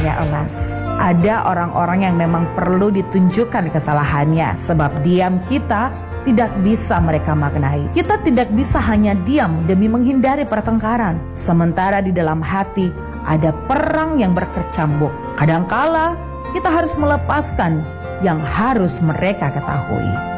layaknya emas. Ada orang-orang yang memang perlu ditunjukkan kesalahannya, sebab diam kita tidak bisa mereka maknai. Kita tidak bisa hanya diam demi menghindari pertengkaran, sementara di dalam hati ada perang yang berkecambuk. Kadangkala kita harus melepaskan yang harus mereka ketahui.